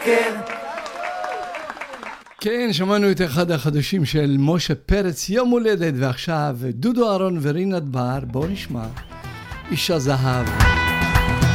בבוקר. כן, שמענו את אחד החדשים של משה פרץ, יום הולדת, ועכשיו דודו אהרון ורינת בר, בואו נשמע איש הזהב.